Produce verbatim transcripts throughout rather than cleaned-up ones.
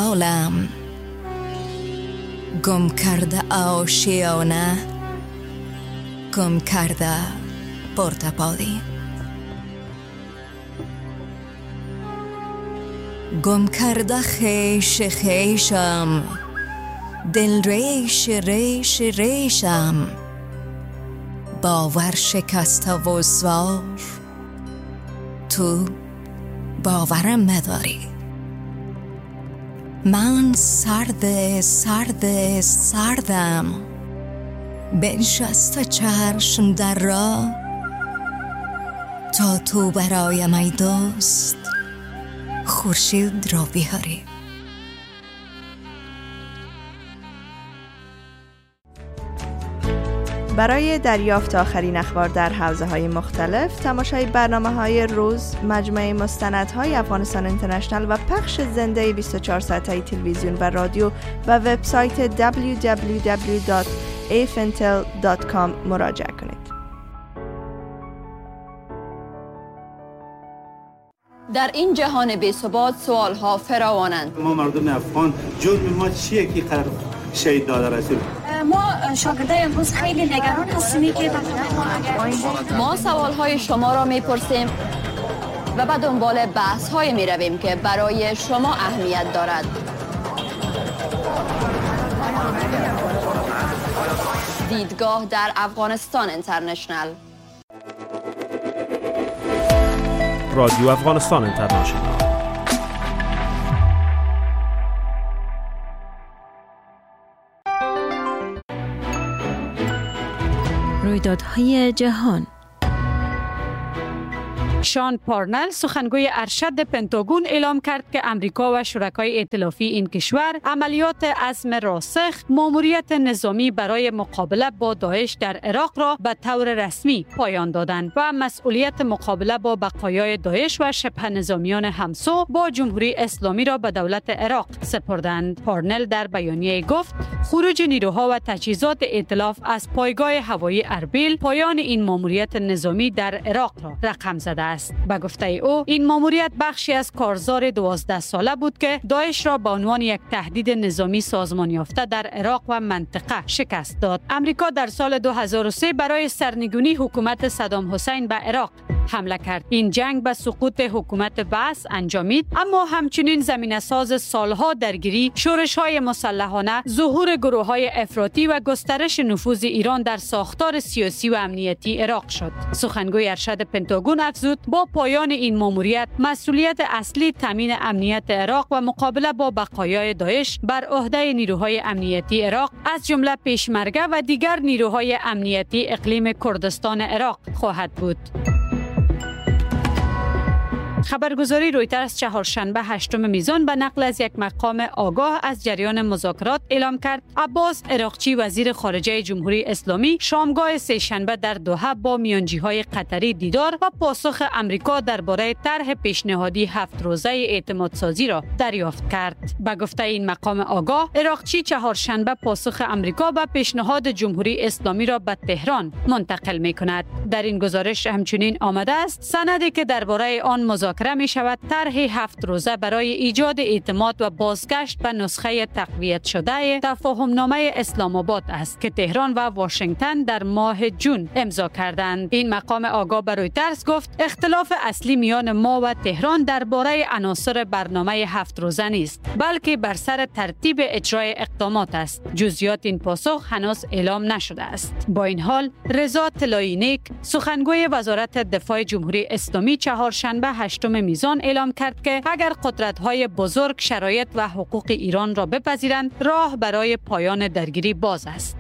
خیالم گم کرده آشیانه، گم کرده پرتقالی، گم کرده خیش خیشم، دل ریش ریش ریشم، باور شکسته و زوار، تو باورم نداری. من سرد سرد سردم، بنشسته چشم در راه، تا تو برایم ای دوست خورشید را بیاری. برای دریافت آخرین اخبار در حوزه‌های مختلف، تماشای برنامه‌های روز، مجموعه مستندهای افغانستان اینترنشنال و پخش زنده بیست و چهار ساعته تلویزیون و رادیو و وبسایت دبلیو دبلیو دبلیو دات افنتل دات کام مراجعه کنید. در این جهان بی‌ثبات سوال‌ها فراوانند. ما مردم افغان جرم ما چیه که قرار شهید داده رسول؟ ما شاگردای امروز خیلی نگران هستیم که ما سوال‌های شما را می‌پرسیم و به دنبال بحث‌های می‌رویم که برای شما اهمیت دارد. دیدگاه در افغانستان اینترنشنال. رادیو افغانستان اینترنشنال. رویدادهای جهان. شان پارنل سخنگوی ارشد پنتاگون اعلام کرد که امریکا و شرکای ائتلافی این کشور عملیات عزم راسخ ماموریت نظامی برای مقابله با داعش در عراق را به طور رسمی پایان دادند و مسئولیت مقابله با بقایای داعش و شبه نظامیان همسو با جمهوری اسلامی را به دولت عراق سپردند. پارنل در بیانیه گفت خروج نیروها و تجهیزات ائتلاف از پایگاه هوایی اربیل پایان این ماموریت نظامی در عراق را رقم زده است. به گفته او این ماموریت بخشی از کارزار دوازده ساله بود که داعش را به عنوان یک تهدید نظامی سازمان یافته در عراق و منطقه شکست داد. امریکا در سال دو هزار و سه برای سرنگونی حکومت صدام حسین به عراق حمله کرد. این جنگ به سقوط حکومت بعث انجامید، اما همچنین زمینه ساز سالها درگیری، شورش‌های مسلحانه، ظهور گروه‌های افراطی و گسترش نفوذ ایران در ساختار سیاسی و امنیتی عراق شد. سخنگوی ارشد پنتاگون افزود با پایان این ماموریت مسئولیت اصلی تامین امنیت عراق و مقابله با بقایای داعش بر عهده نیروهای امنیتی عراق از جمله پیشمرگه و دیگر نیروهای امنیتی اقلیم کردستان عراق خواهد بود. خبرگزاری رویترز چهارشنبه هشتم میزان به نقل از یک مقام آگاه از جریان مذاکرات اعلام کرد عباس عراقچی وزیر خارجه جمهوری اسلامی شامگاه سه‌شنبه در دوحه با میانجی‌های قطری دیدار و پاسخ امریکا درباره طرح پیشنهادی هفت روزه اعتمادسازی را دریافت کرد. به گفته این مقام آگاه، عراقچی چهارشنبه پاسخ امریکا به پیشنهاد جمهوری اسلامی را به تهران منتقل می‌کند. در این گزارش همچنین آمده است سندی که درباره آن مذاکره می شود طرح هفت روزه برای ایجاد اعتماد و بازگشت به نسخه تقویت شده تفاهمنامه اسلام آباد است که تهران و واشنگتن در ماه جون امضا کردند. این مقام آگاه به رویترز گفت اختلاف اصلی میان ما و تهران درباره عناصر برنامه هفت روزه نیست، بلکه بر سر ترتیب اجرای اقدامات است. جزئیات این پاسخ هنوز اعلام نشده است. با این حال رضا طلایی نیک سخنگوی وزارت دفاع جمهوری اسلامی چهارشنبه هشتم میزان اعلام کرد که اگر قدرت‌های بزرگ شرایط و حقوق ایران را بپذیرند، راه برای پایان درگیری باز است.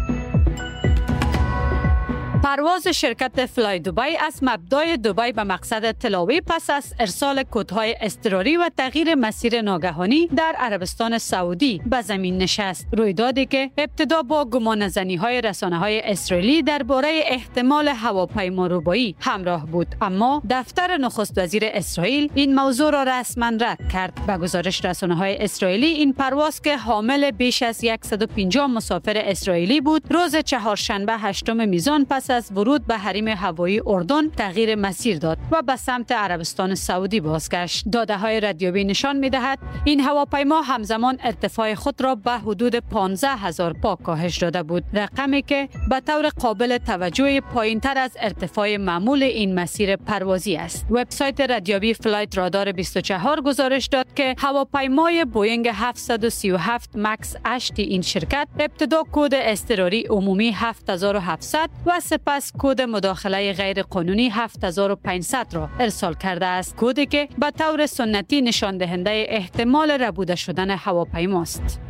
پرواز شرکت فلای دبی از مبدای دبی به مقصد تلاوی پس از ارسال کدهای اضطراری و تغییر مسیر ناگهانی در عربستان سعودی به زمین نشست. رویدادی که ابتدا با گمانه‌زنی‌های رسانه‌های اسرائیلی درباره احتمال هواپیما ربایی همراه بود، اما دفتر نخست وزیر اسرائیل این موضوع را رسما رد کرد. به گزارش رسانه‌های اسرائیلی این پرواز که حامل بیش از صد و پنجاه مسافر اسرائیلی بود، روز چهارشنبه هشتم میزان پس از از ورود به حریم هوایی اردن تغییر مسیر داد و به سمت عربستان سعودی بازگشت. داده‌های ردیابی نشان می‌دهد این هواپیما همزمان ارتفاع خود را به حدود پانزده هزار پا کاهش داده بود، رقمی که به طور قابل توجه پایین‌تر از ارتفاع معمول این مسیر پروازی است. وبسایت ردیابی فلایت رادار بیست و چهار گزارش داد که هواپیمای بوینگ هفتصد و سی و هفت مکس هشت این شرکت ابتدا کد اضطراری عمومی هفت هزار و هفتصد و سپس کد مداخله غیر قانونی هفت هزار و پانصد را ارسال کرده است، کدی که به طور سنتی نشان دهنده احتمال ربوده شدن هواپیماست.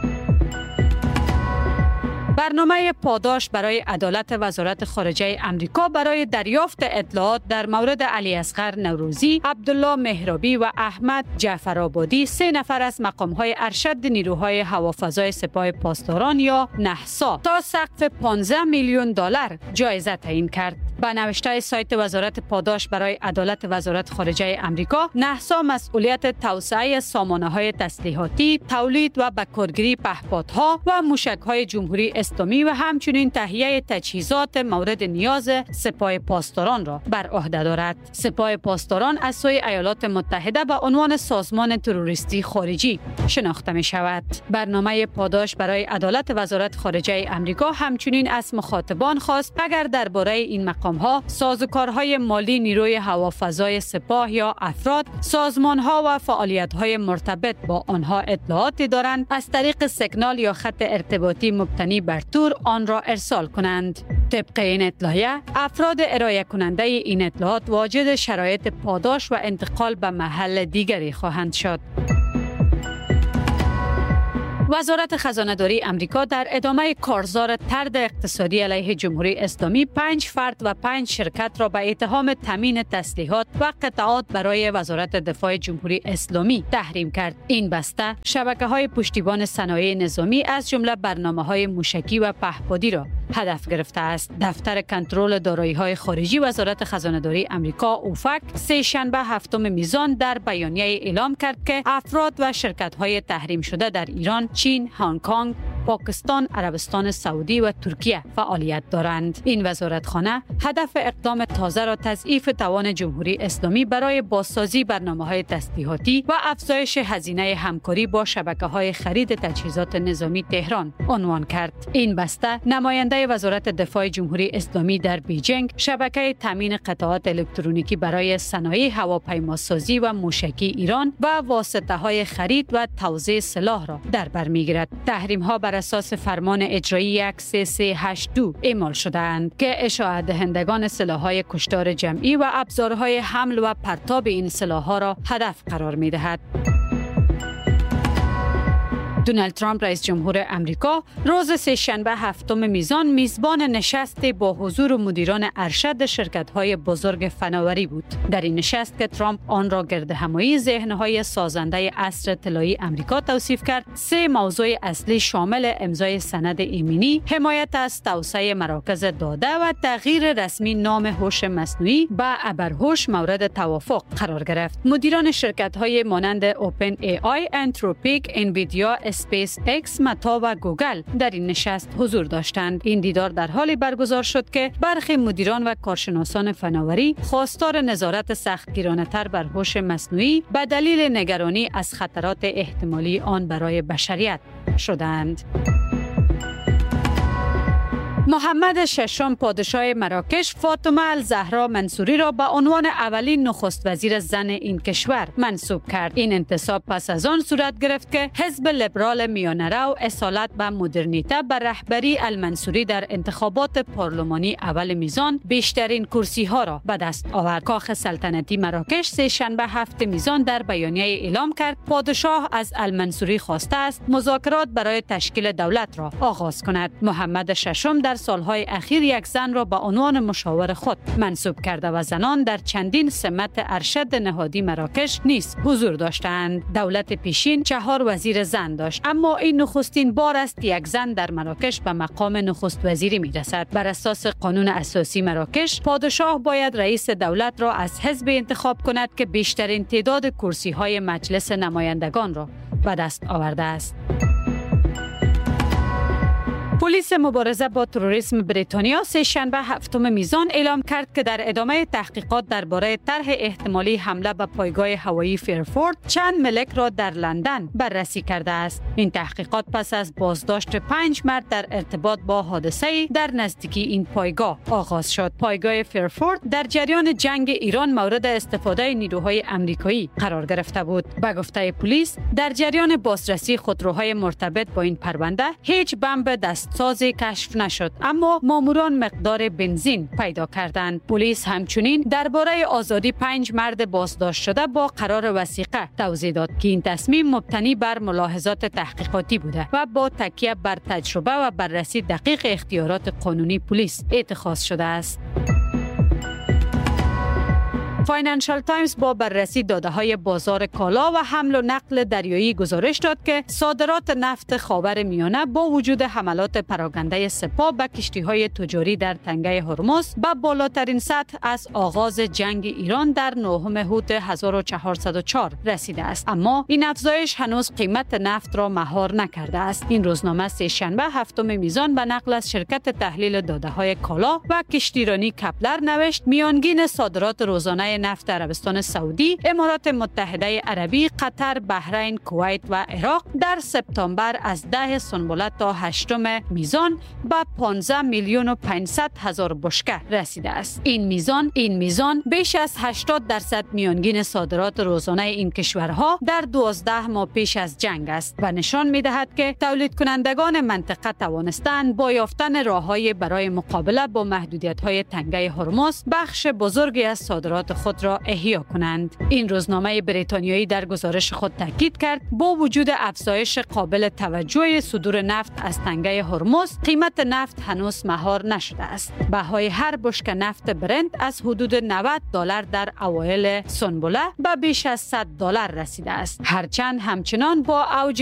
برنامه پاداش برای عدالت وزارت خارجه امریکا برای دریافت اطلاعات در مورد علی اصغر نوروزی، عبدالله مهرابی و احمد جعفرآبادی، سه نفر از مقام‌های ارشد نیروهای هوافضای سپاه پاسداران یا نحسا، تا سقف پانزده میلیون دلار جایزه تعیین کرد. با نوشته سایت وزارت پاداش برای عدالت وزارت خارجه امریکا، نحسا مسئولیت توسعه سامانه‌های تسلیحاتی، تولید و بکارگیری پهپادها و موشک‌های جمهوری اسلامی و همچنین تهیه تجهیزات مورد نیاز سپاه پاسداران را بر عهده دارد. سپاه پاسداران از سوی ایالات متحده به عنوان سازمان تروریستی خارجی شناخته می شود. برنامه پاداش برای عدالت وزارت خارجه امریکا همچنین از مخاطبان خواست اگر درباره این مقام ها، سازوکارهای مالی نیروی هوافضای سپاه یا افراد، سازمان ها و فعالیت های مرتبط با آنها اطلاعاتی دارند، از طریق سیگنال یا خط ارتباطی مبتنی بر تور آن را ارسال کنند. طبق این اطلاعیه، افراد ارائه کننده این اطلاعات واجد شرایط پاداش و انتقال به محل دیگری خواهند شد. وزارت خزانه‌داری امریکا در ادامه کارزار طرد اقتصادی علیه جمهوری اسلامی پنج فرد و پنج شرکت را به اتهام تامین تسلیحات و قطعات برای وزارت دفاع جمهوری اسلامی تحریم کرد. این بسته شبکه‌های پشتیبان صنایع نظامی از جمله برنامه‌های موشکی و پهپادی را هدف گرفته است. دفتر کنترل دارایی‌های خارجی وزارت خزانه‌داری امریکا اوفک سه شنبه هفتم میزان در بیانیه اعلام کرد که افراد و شرکت‌های تحریم شده در ایران، چین، هنگ کنگ، پاکستان، عربستان سعودی و ترکیه فعالیت دارند. این وزارتخانه هدف اقدام تازه را تضعیف توان جمهوری اسلامی برای بازسازی برنامه‌های تسلیحاتی و افزایش هزینه همکاری با شبکه‌های خرید تجهیزات نظامی تهران عنوان کرد. این بسته نماینده وزارت دفاع جمهوری اسلامی در بیجینگ شبکه تامین قطعات الکترونیکی برای صنایع هواپیماسازی و موشکی ایران و واسطه‌های خرید و توزیع سلاح را در بر می‌گیرد. تحریم‌ها بر اساس فرمان اجرایی سه سه هشت دو اعمال شده‌اند که اشاعه دهندگان سلاح‌های کشتار جمعی و ابزارهای حمل و پرتاب این سلاح‌ها را هدف قرار می‌دهد. دونالد ترامپ رئیس جمهور امریکا روز سه‌شنبه هفتم میزان میزبان نشست با حضور مدیران ارشد شرکت‌های بزرگ فناوری بود. در این نشست که ترامپ آن را گردهمایی ذهن‌های سازنده عصر طلایی امریکا توصیف کرد، سه موضوع اصلی شامل امضای سند ایمنی، حمایت از توسعه مراکز داده و تغییر رسمی نام هوش مصنوعی به ابرهوش مورد توافق قرار گرفت. مدیران شرکت‌های مانند اوپن ای آی، انتروپیک، انویدیا، اسپیس اکس، متا و گوگل در این نشست حضور داشتند. این دیدار در حالی برگزار شد که برخی مدیران و کارشناسان فناوری خواستار نظارت سختگیرانه‌تر بر هوش مصنوعی به دلیل نگرانی از خطرات احتمالی آن برای بشریت شدند. محمد ششم پادشاه مراکش فاطمه الزهرا منصوری را به عنوان اولین نخست وزیر زن این کشور منصوب کرد. این انتصاب پس از آن صورت گرفت که حزب لیبرال میانه‌رو اصالت به مدرنیته بر رهبری المنصوری در انتخابات پارلمانی اول میزان بیشترین کرسی ها را به دست آورد. کاخ سلطنتی مراکش سه شنبه هفت میزان در بیانیه اعلام کرد پادشاه از المنصوری خواسته است مذاکرات برای تشکیل دولت را آغاز کند. محمد ششم در سالهای اخیر یک زن را به عنوان مشاور خود منصوب کرده و زنان در چندین سمت ارشد نهادی مراکش نیز حضور داشتند. دولت پیشین چهار وزیر زن داشت، اما این نخستین بار است که یک زن در مراکش به مقام نخست وزیری میرسد. بر اساس قانون اساسی مراکش، پادشاه باید رئیس دولت را از حزب انتخاب کند که بیشترین تعداد کرسی های مجلس نمایندگان را به دست آورده است. پلیس مبارزه با تروریسم بریتانیا سه شنبه هفتم میزان اعلام کرد که در ادامه تحقیقات درباره طرح احتمالی حمله به پایگاه هوایی فرانکفورت چند ملک را در لندن بررسی کرده است. این تحقیقات پس از بازداشت پنج مرد در ارتباط با حادثه در نزدیکی این پایگاه آغاز شد. پایگاه فرانکفورت در جریان جنگ ایران مورد استفاده نیروهای آمریکایی قرار گرفته بود. به گفته پلیس در جریان بازرسی خودروهای مرتبط با این پرونده هیچ بمب دستسازی کشف نشد، اما ماموران مقدار بنزین پیدا کردند. پلیس همچنین درباره آزادی پنج مرد بازداشت شده با قرار وثیقه توضیح داد که این تصمیم مبتنی بر ملاحظات تحقیقاتی بوده و با تکیه بر تجربه و بررسی دقیق اختیارات قانونی پلیس اتخاذ شده است. فاینانشال تایمز با بررسی داده‌های بازار کالا و حمل و نقل دریایی گزارش داد که صادرات نفت خاورمیانه با وجود حملات پراکنده سپاه به کشتی‌های تجاری در تنگه هرمز به بالاترین سطح از آغاز جنگ ایران در نهم هوت هزار و چهارصد و چهار رسیده است، اما این افزایش هنوز قیمت نفت را مهار نکرده است. این روزنامه سه شنبه هفتم میزان به نقل از شرکت تحلیل داده‌های کالا و کشتیرانی کپلر نوشت میانگین صادرات روزانه نفت عربستان سعودی، امارات متحده عربی، قطر، بحرین، کویت و عراق در سپتامبر از ده سنبله تا هشتم میزان به پانزده میلیون و پانصد هزار بشکه رسیده است. این میزان این میزان بیش از هشتاد درصد میانگین صادرات روزانه این کشورها در دوازده ماه پیش از جنگ است و نشان می‌دهد که تولید کنندگان منطقه توانستند با یافتن راه‌های برای مقابله با محدودیت‌های تنگه هرمز بخش بزرگی از صادرات خود را احیا کنند. این روزنامه بریتانیایی در گزارش خود تاکید کرد با وجود افزایش قابل توجه صدور نفت از تنگه هرمز، قیمت نفت هنوز مهار نشده است. بهای هر بشکه نفت برنت از حدود نود دلار در اوایل سنبله به بیش از صد دلار رسیده است، هرچند همچنان با اوج